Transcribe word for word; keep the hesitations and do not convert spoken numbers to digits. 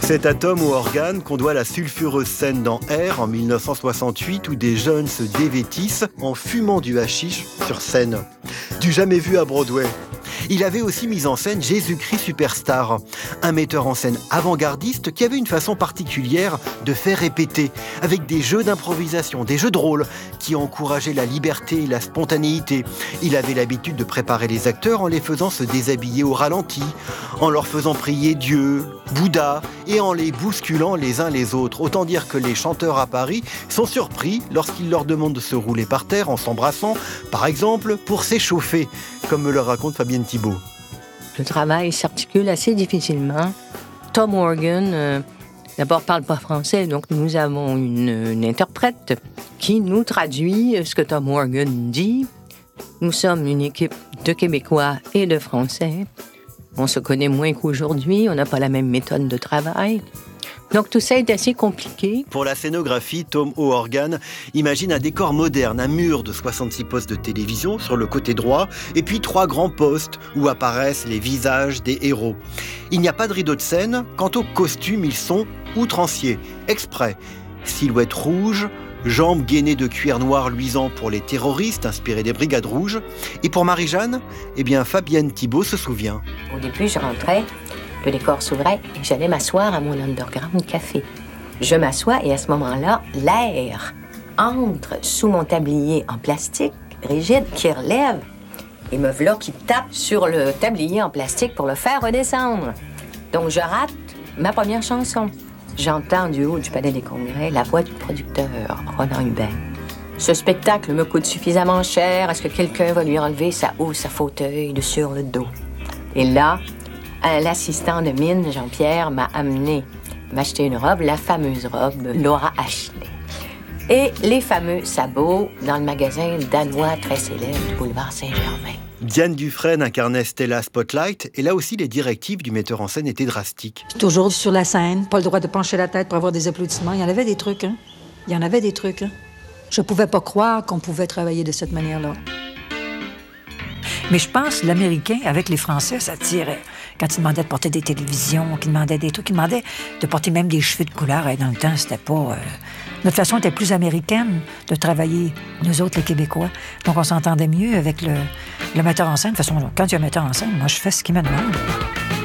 C'est à Tom O'Organ qu'on doit la sulfureuse scène dans Air en mille neuf cent soixante-huit où des jeunes se dévêtissent en fumant du hashish sur scène. Du jamais vu à Broadway. Il avait aussi mis en scène Jésus-Christ Superstar, un metteur en scène avant-gardiste qui avait une façon particulière de faire répéter, avec des jeux d'improvisation, des jeux de rôle qui encourageaient la liberté et la spontanéité. Il avait l'habitude de préparer les acteurs en les faisant se déshabiller au ralenti, en leur faisant prier Dieu, Bouddha et en les bousculant les uns les autres. Autant dire que les chanteurs à Paris sont surpris lorsqu'il leur demande de se rouler par terre en s'embrassant, par exemple pour s'échauffer, comme me le raconte Fabienne Thibault. Le travail s'articule assez difficilement. Tom O'Organ, euh, d'abord, parle pas français, donc nous avons une, une interprète qui nous traduit ce que Tom O'Organ dit. Nous sommes une équipe de Québécois et de Français. On se connaît moins qu'aujourd'hui, on n'a pas la même méthode de travail. Donc tout ça est assez compliqué. Pour la scénographie, Tom O'Organ imagine un décor moderne, un mur de soixante-six postes de télévision sur le côté droit, et puis trois grands postes où apparaissent les visages des héros. Il n'y a pas de rideau de scène. Quant aux costumes, ils sont outranciers, exprès. Silhouette rouge, jambes gainées de cuir noir luisant pour les terroristes inspirés des Brigades Rouges. Et pour Marie-Jeanne, eh bien Fabienne Thibault se souvient. Au début, je rentrais, le décor s'ouvrait et j'allais m'asseoir à mon underground café. Je m'assois et à ce moment-là, l'air entre sous mon tablier en plastique rigide qui relève et me voilà qui tape sur le tablier en plastique pour le faire redescendre. Donc je rate ma première chanson. J'entends du haut du Palais des Congrès la voix du producteur, Roland Hubert. Ce spectacle me coûte suffisamment cher. Est-ce que quelqu'un va lui enlever sa housse à fauteuil de sur le dos? Et là, l'assistant de mine, Jean-Pierre, m'a amené m'acheter une robe, la fameuse robe Laura Ashley. Et les fameux sabots dans le magasin danois très célèbre du boulevard Saint-Germain. Diane Dufresne incarnait Stella Spotlight, et là aussi les directives du metteur en scène étaient drastiques. Toujours sur la scène, pas le droit de pencher la tête pour avoir des applaudissements. Il y en avait des trucs, hein? Il y en avait des trucs, hein? Je pouvais pas croire qu'on pouvait travailler de cette manière-là. Mais je pense que l'Américain, avec les Français, ça tirait. Quand ils demandaient de porter des télévisions, qu'ils demandaient des trucs, ils demandaient de porter même des cheveux de couleur. Et dans le temps, c'était pas... Euh... Notre façon était plus américaine de travailler, nous autres, les Québécois. Donc, on s'entendait mieux avec le, le metteur en scène. De toute façon, quand il y a un metteur en scène, moi, je fais ce qu'il me demande.